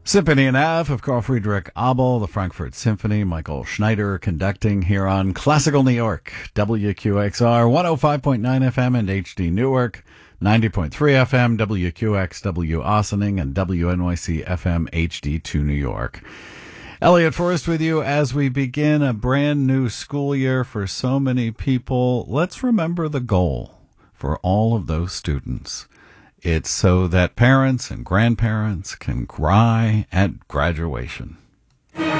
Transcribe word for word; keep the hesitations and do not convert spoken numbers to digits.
Symphony in F of Carl Friedrich Abel, the Frankfurt Symphony, Michael Schneider conducting here on Classical New York, W Q X R, one oh five point nine F M and H D Newark, ninety point three F M, W Q X W Ossining, and W N Y C F M H D two New York. Elliot Forrest with you as we begin a brand new school year for so many people. Let's remember the goal for all of those students. It's so that parents and grandparents can cry at graduation.